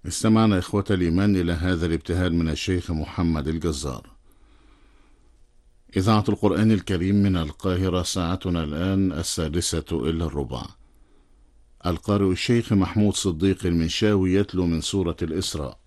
استمعنا إخوة الإيمان إلى هذا الابتهال من الشيخ محمد الجزار. إذاعة القرآن الكريم من القاهرة، ساعتنا الآن 6:45. القارئ الشيخ محمود صديق المنشاوي يتلو من سورة الإسراء.